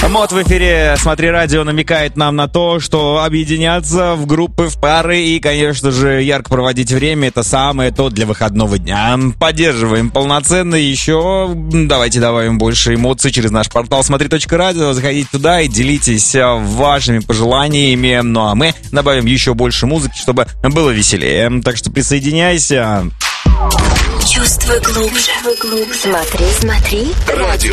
Мод в эфире «Смотри радио» намекает нам на то, что объединяться в группы, в пары и, конечно же, ярко проводить время — это самое то для выходного дня. Поддерживаем полноценно еще. Давайте добавим больше эмоций через наш портал смотри.радио. Заходите туда и делитесь вашими пожеланиями. Ну а мы добавим еще больше музыки, чтобы было веселее. Так что присоединяйся. Чувствуй глубже. Смотри. Радио.